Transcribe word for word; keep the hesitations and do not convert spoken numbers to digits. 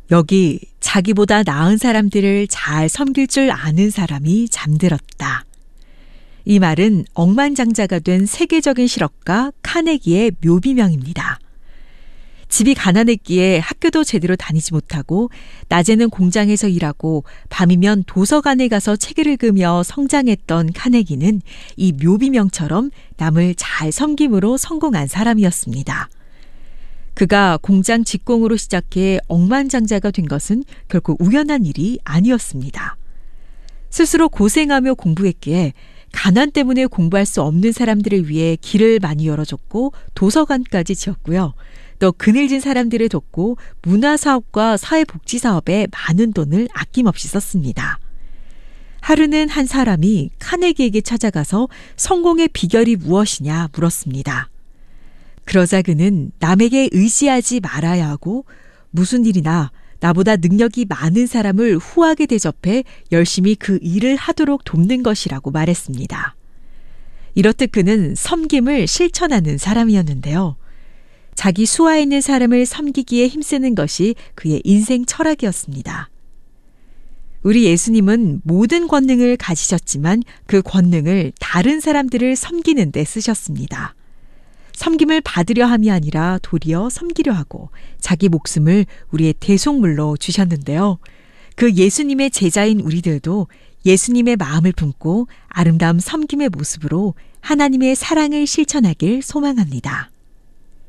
여기 자기보다 나은 사람들을 잘 섬길 줄 아는 사람이 잠들었다. 이 말은 억만장자가 된 세계적인 실업가 카네기의 묘비명입니다. 집이 가난했기에 학교도 제대로 다니지 못하고 낮에는 공장에서 일하고 밤이면 도서관에 가서 책을 읽으며 성장했던 카네기는 이 묘비명처럼 남을 잘 섬김으로 성공한 사람이었습니다. 그가 공장 직공으로 시작해 억만장자가 된 것은 결코 우연한 일이 아니었습니다. 스스로 고생하며 공부했기에 가난 때문에 공부할 수 없는 사람들을 위해 길을 많이 열어줬고 도서관까지 지었고요. 또 그늘진 사람들을 돕고 문화사업과 사회복지사업에 많은 돈을 아낌없이 썼습니다. 하루는 한 사람이 카네기에게 찾아가서 성공의 비결이 무엇이냐 물었습니다. 그러자 그는 남에게 의지하지 말아야 하고 무슨 일이나 나보다 능력이 많은 사람을 후하게 대접해 열심히 그 일을 하도록 돕는 것이라고 말했습니다. 이렇듯 그는 섬김을 실천하는 사람이었는데요. 자기 수하에 있는 사람을 섬기기에 힘쓰는 것이 그의 인생 철학이었습니다. 우리 예수님은 모든 권능을 가지셨지만 그 권능을 다른 사람들을 섬기는 데 쓰셨습니다. 섬김을 받으려 함이 아니라 도리어 섬기려 하고 자기 목숨을 우리의 대속물로 주셨는데요. 그 예수님의 제자인 우리들도 예수님의 마음을 품고 아름다운 섬김의 모습으로 하나님의 사랑을 실천하길 소망합니다.